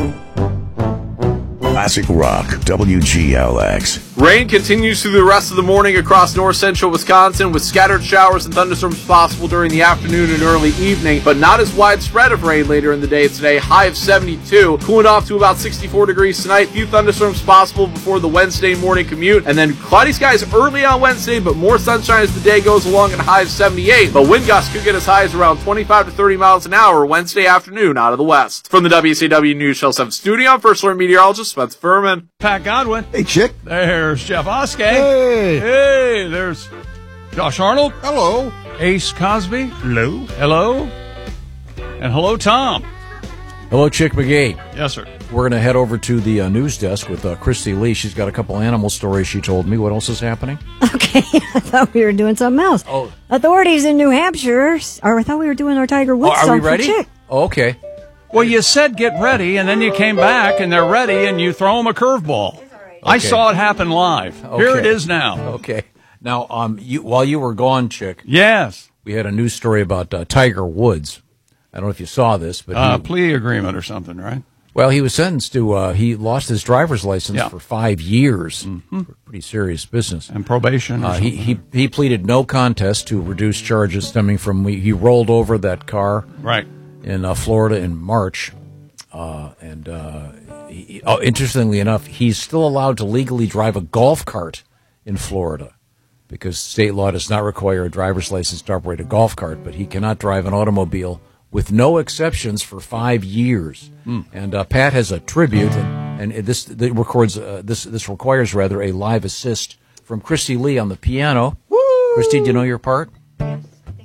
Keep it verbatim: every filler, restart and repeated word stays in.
Classic Rock, W G L X. Rain continues through the rest of the morning across north central Wisconsin, with scattered showers and thunderstorms possible during the afternoon and early evening, but not as widespread of rain later in the day today. High of seventy-two, cooling off to about sixty-four degrees tonight. Few thunderstorms possible before the Wednesday morning commute, and then cloudy skies early on Wednesday, but more sunshine as the day goes along, and a high of seventy-eight. But wind gusts could get as high as around twenty-five to thirty miles an hour Wednesday afternoon out of the west. From the W C W News Channel seven studio, I'm First Alert Meteorologist Spencer Furman. Pat Godwin. Hey, Chick. There's Jeff Oskey. Hey. Hey, there's Josh Arnold. Hello. Ace Cosby. Hello. Hello. And hello, Tom. Hello, Chick McGee. Yes, sir. We're going to head over to the uh, news desk with uh, Christy Lee. She's got a couple animal stories she told me. What else is happening? Okay, I thought we were doing something else. Oh. Authorities in New Hampshire, or I thought we were doing our Tiger Woods Oh, are song we ready? for Chick. Oh, okay. Well, you said get ready, and then you came back, and they're ready, and you throw them a curveball. I Okay. saw it happen live. Okay. Here it is now. Okay. Now, um, you, while you were gone, Chick, Yes. we had a news story about uh, Tiger Woods. I don't know if you saw this, but Uh, he, plea agreement or something, right? well, he was sentenced to. Uh, he lost his driver's license Yeah. for five years. Mm-hmm. Pretty serious business. And probation. Or Uh, he, something. he he pleaded no contest to reduced charges stemming from he rolled over that car Right. in uh, Florida in March. Uh, and uh, he, oh, interestingly enough, he's still allowed to legally drive a golf cart in Florida because state law does not require a driver's license to operate a golf cart, but he cannot drive an automobile with no exceptions for five years. Mm. And uh, Pat has a tribute, and, and this that records uh, this this requires rather a live assist from Christy Lee on the piano. Woo! Christy, do you know your part?